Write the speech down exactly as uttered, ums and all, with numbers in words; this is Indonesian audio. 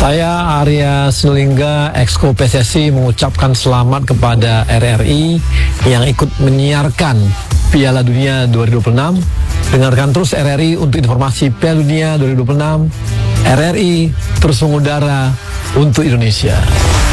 Saya Arya Sinulinga, Exco P S S I, mengucapkan selamat kepada R R I yang ikut menyiarkan Piala Dunia dua ribu dua puluh enam. Dengarkan terus R R I untuk informasi Piala Dunia dua ribu dua puluh enam. R R I terus mengudara untuk Indonesia.